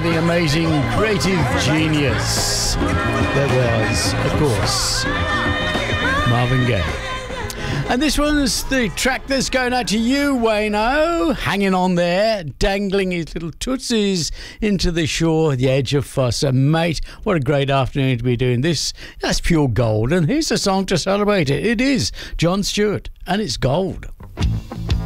the amazing creative genius that was, of course, Marvin Gaye. And this one's the track that's going out to you, Wayno, hanging on there, dangling his little tootsies into the shore, the edge of Fossa. Mate, what a great afternoon to be doing this. That's pure gold, and here's a song to celebrate it. It is John Stewart, and it's Gold.